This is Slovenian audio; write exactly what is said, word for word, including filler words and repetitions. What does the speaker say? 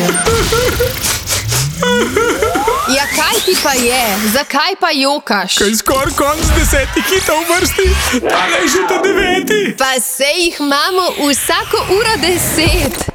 Ja, kaj ti pa je? Zakaj pa jokaš? Kaj skoraj konc desetih hitov v vrsti, tale je že ta deveti. Pa sej jih imamo vsako uro deset.